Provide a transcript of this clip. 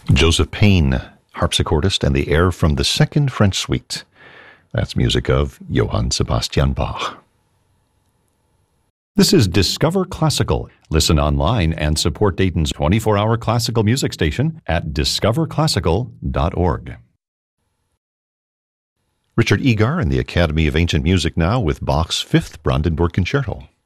Joseph Payne, harpsichordist, and the air from the Second French Suite. That's music of Johann Sebastian Bach. This is Discover Classical. Listen online and support Dayton's 24-hour classical music station at discoverclassical.org. Richard Egar and the Academy of Ancient Music now with Bach's Fifth Brandenburg Concerto.